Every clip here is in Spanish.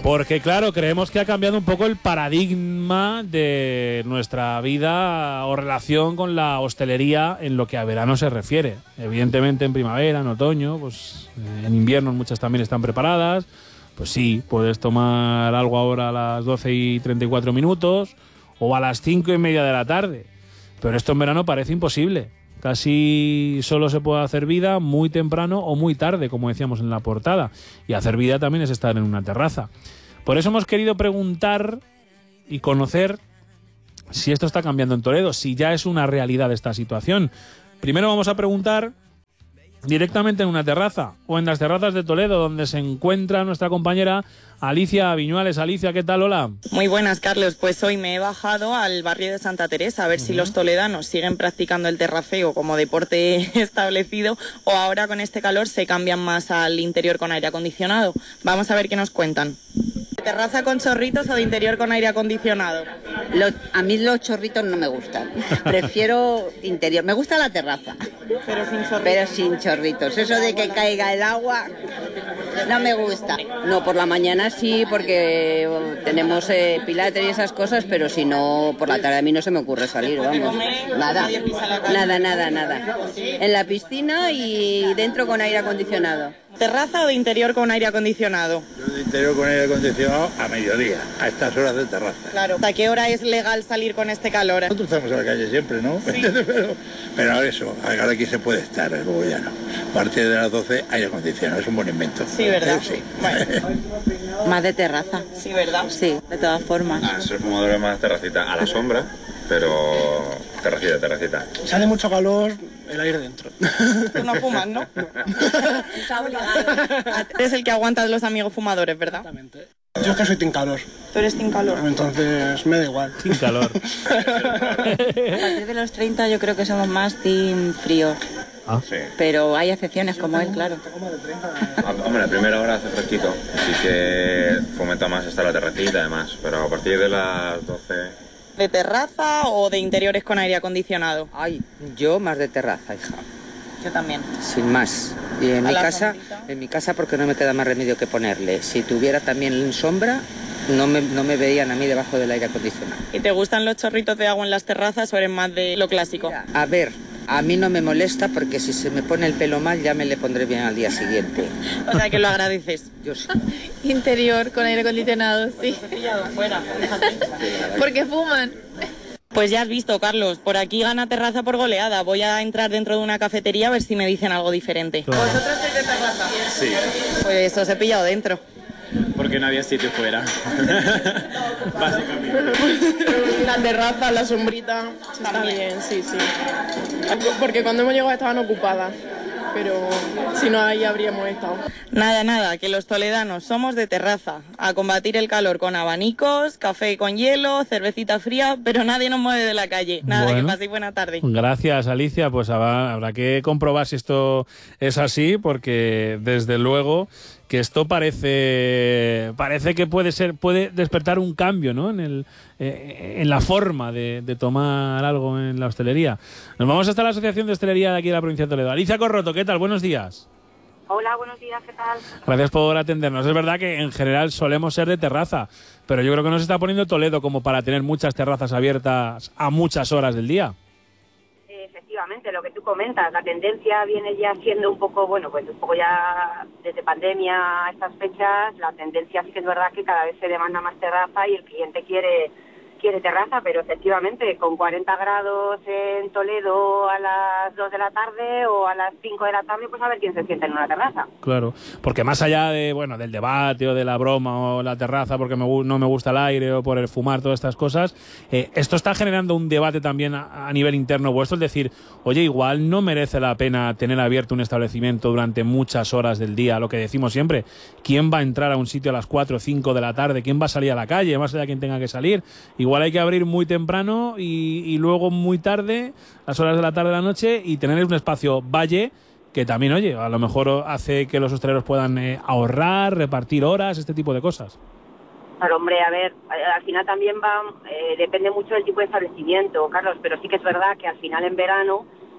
Porque claro, creemos que ha cambiado un poco el paradigma de nuestra vida o relación con la hostelería en lo que a verano se refiere. Evidentemente en primavera, en otoño, pues en invierno muchas también están preparadas. Pues sí, puedes tomar algo ahora a las 12:34 o a las 5:30 de la tarde. Pero esto en verano parece imposible. Casi solo se puede hacer vida muy temprano o muy tarde, como decíamos en la portada. Y hacer vida también es estar en una terraza. Por eso hemos querido preguntar y conocer si esto está cambiando en Toledo, si ya es una realidad esta situación. Primero vamos a preguntar directamente en una terraza o en las terrazas de Toledo, donde se encuentra nuestra compañera Alicia Viñuales. Alicia, ¿qué tal? Hola. Muy buenas, Carlos. Pues hoy me he bajado al barrio de Santa Teresa a ver si los toledanos siguen practicando el terraceo como deporte establecido o ahora con este calor se cambian más al interior con aire acondicionado. Vamos a ver qué nos cuentan. ¿De terraza con chorritos o de interior con aire acondicionado? A mí los chorritos no me gustan. Prefiero interior. Me gusta la terraza. Pero sin chorritos. Pero sin chorritos. Eso de que caiga el agua no me gusta. No, por la mañana sí, porque tenemos pilates y esas cosas, pero si no, por la tarde a mí no se me ocurre salir, vamos. Nada. En la piscina y dentro con aire acondicionado. ¿Terraza o de interior con aire acondicionado? Yo de interior con aire acondicionado a mediodía, a estas horas de terraza. Claro. ¿Hasta qué hora es legal salir con este calor? Nosotros estamos en la calle siempre, ¿no? Sí. pero ahora eso, ahora aquí se puede estar, luego ya no. A partir de las 12 aire acondicionado, es un buen invento. Sí, ¿verdad? Sí. Bueno. Más de terraza. Sí, ¿verdad? Sí, de todas formas. Ser fumador es más terracita, a la sombra, pero terracita. Si hace mucho calor, el aire dentro. Tú no fumas, ¿no? Está obligado. Eres el que aguanta a los amigos fumadores, ¿verdad? Exactamente. Yo es que soy team calor. Tú eres team calor. Entonces me da igual. Sin calor. A partir de los 30 yo creo que somos más team frío. Ah. Sí. Pero hay excepciones como él, claro. Hombre, la primera hora hace fresquito, así que fomenta más estar la terracita además, pero a partir de las 12... ¿De terraza o de interiores con aire acondicionado? Ay, yo más de terraza, hija. Yo también. Sin más. Y en mi casa porque no me queda más remedio que ponerle. Si tuviera también sombra, no me veían a mí debajo del aire acondicionado. ¿Y te gustan los chorritos de agua en las terrazas o eres más de lo clásico? A ver, a mí no me molesta porque si se me pone el pelo mal ya me le pondré bien al día siguiente. O sea que lo agradeces. Yo sí. Interior con aire acondicionado, sí. Fuera, Porque fuman. Pues ya has visto, Carlos, por aquí gana terraza por goleada. Voy a entrar dentro de una cafetería a ver si me dicen algo diferente. Claro. ¿Vosotros sois de terraza? Sí. Pues os he pillado dentro. Porque no había sitio fuera. Básicamente. La terraza, la sombrita, está bien, sí. Porque cuando hemos llegado estaban ocupadas. Pero si no, ahí habríamos estado. Nada, que los toledanos somos de terraza, a combatir el calor con abanicos, café con hielo, cervecita fría, pero nadie nos mueve de la calle. Nada, bueno, que paséis buena tarde. Gracias, Alicia. Pues habrá que comprobar si esto es así, porque desde luego que esto parece que puede despertar un cambio, ¿no? En la forma de tomar algo en la hostelería. Nos vamos hasta la Asociación de Hostelería de aquí de la provincia de Toledo. Alicia Corroto, ¿qué tal? Buenos días. Hola, buenos días, ¿qué tal? Gracias por atendernos. Es verdad que en general solemos ser de terraza, pero yo creo que no se está poniendo Toledo como para tener muchas terrazas abiertas a muchas horas del día. Efectivamente, lo que tú comentas, la tendencia viene ya siendo un poco ya desde pandemia a estas fechas, la tendencia sí que es verdad que cada vez se demanda más terraza y el cliente quiere terraza, pero efectivamente con 40 grados en Toledo a las 2 de la tarde o a las 5 de la tarde, pues a ver quién se sienta en una terraza. Claro, porque más allá del debate o de la broma o la terraza porque no me gusta el aire o por el fumar, todas estas cosas, esto está generando un debate también a nivel interno vuestro, es decir, oye, igual no merece la pena tener abierto un establecimiento durante muchas horas del día, lo que decimos siempre, ¿quién va a entrar a un sitio a las 4 o 5 de la tarde? ¿Quién va a salir a la calle? Más allá de quien tenga que salir. Igual hay que abrir muy temprano y luego muy tarde, las horas de la tarde de la noche, y tener un espacio valle que también, oye, a lo mejor hace que los hosteleros puedan ahorrar, repartir horas, este tipo de cosas. Claro, hombre, a ver, al final también depende mucho del tipo de establecimiento, Carlos, pero sí que es verdad que al final en verano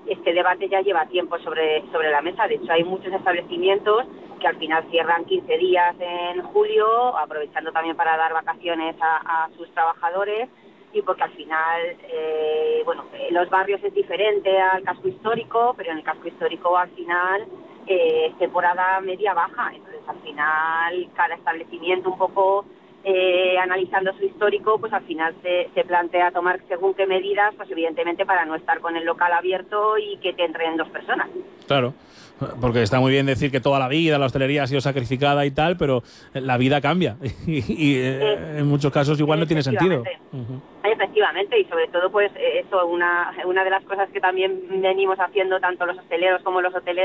este debate ya lleva tiempo sobre la mesa. De hecho, hay muchos establecimientos que al final cierran 15 días en julio, aprovechando también para dar vacaciones a sus trabajadores, y porque al final, los barrios es diferente al casco histórico, pero en el casco histórico al final es temporada media-baja, entonces al final cada establecimiento un poco analizando su histórico, pues al final se plantea tomar según qué medidas, pues evidentemente para no estar con el local abierto y que te entren 2 personas. Claro, porque está muy bien decir que toda la vida la hostelería ha sido sacrificada y tal, pero la vida cambia y en muchos casos igual no tiene sentido. Efectivamente, y sobre todo pues eso, una de las cosas que también venimos haciendo tanto los hosteleros como los hoteleros